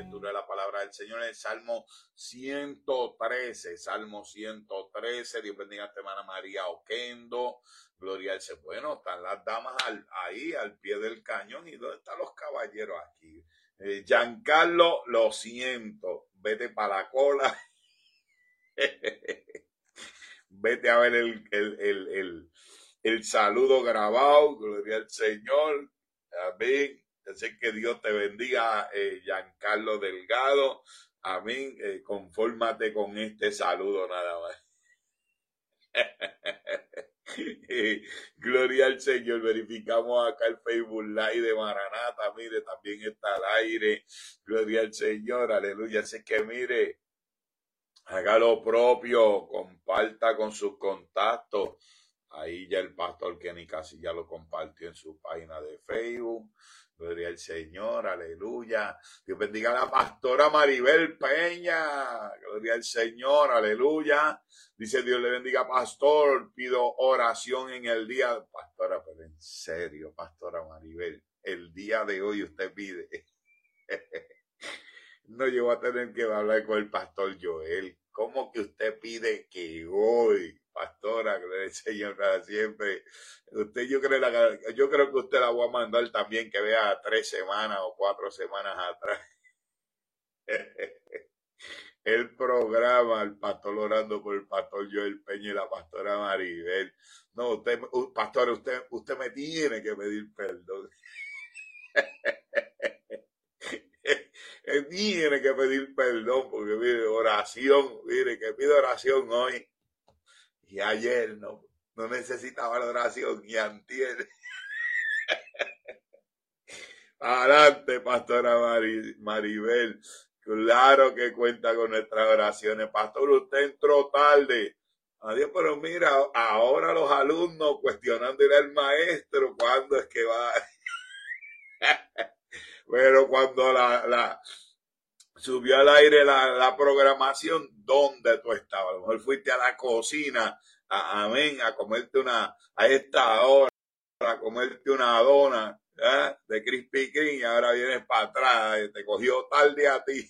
lectura de la palabra del Señor en el Salmo 113. Salmo 113. Dios bendiga a esta hermana María Oquendo. Gloria al Señor. Bueno, están las damas ahí al pie del cañón. ¿Y dónde están los caballeros aquí? Giancarlo, lo siento. Vete para la cola. Vete a ver el saludo grabado. Gloria al Señor. Amén. Así que Dios te bendiga, Giancarlo Delgado. Amén. Confórmate con este saludo nada más. Gloria al Señor. Verificamos acá el Facebook Live de Maranata. Mire, también está al aire. Gloria al Señor. Aleluya. Así que mire, haga lo propio. Comparta con sus contactos. Ahí ya el pastor Kenny Casilla lo compartió en su página de Facebook. Gloria al Señor, aleluya. Dios bendiga a la pastora Maribel Peña. Gloria al Señor, aleluya. Dice Dios le bendiga, pastor. Pido oración en el día. Pastora, pero en serio, pastora Maribel, el día de hoy usted pide. No, yo voy a tener que hablar con el pastor Joel. ¿Cómo que usted pide que hoy? Pastora, gloria al Señor para siempre. Yo creo que usted la voy a mandar también que vea 3 semanas o 4 semanas atrás. El programa, el pastor orando por el pastor Joel Peña y la pastora Maribel. No, pastor, usted me tiene que pedir perdón. Tiene que pedir perdón porque mire, oración, mire, que pido oración hoy. Y ayer no necesitaba la oración, y antier. Adelante, pastora Maribel. Claro que cuenta con nuestras oraciones. Pastor, usted entró tarde. Adiós, pero mira, ahora los alumnos cuestionándole al maestro cuándo es que va. Pero cuando subió al aire la programación, ¿dónde tú estabas? A lo mejor fuiste a la cocina, amén, a comerte a esta hora, a comerte una dona de Krispy Kreme y ahora vienes para atrás, te cogió tarde a ti.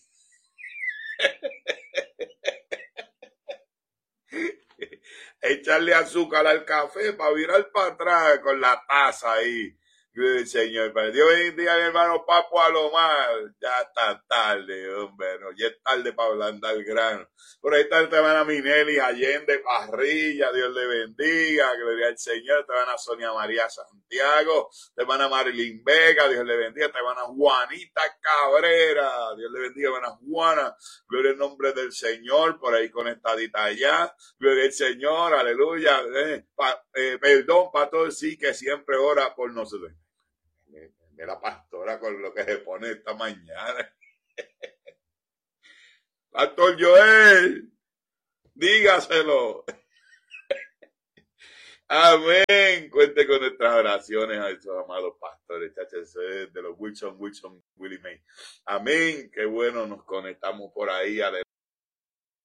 Echarle azúcar al café para virar para atrás con la taza ahí. Señor, pero Dios bendiga a mi hermano Papo Alomar. Ya está tarde, hombre, no, ya es tarde para ablandar el grano. Por ahí está esta hermana Mineli Allende Parrilla, Dios le bendiga, gloria al Señor. Esta hermana Sonia María Santiago, esta hermana Marilyn Vega, Dios le bendiga. Esta hermana Juanita Cabrera, Dios le bendiga, hermana Juana, gloria al nombre del Señor, por ahí conectadita allá, gloria al Señor, aleluya. Perdón, pastor, sí, que siempre ora por nosotros. De la pastora con lo que se pone esta mañana. Pastor Joel, dígaselo. Amén. Cuente con nuestras oraciones a esos amados pastores, chachas, de los Wilson, Willie May. Amén. Qué bueno, nos conectamos por ahí.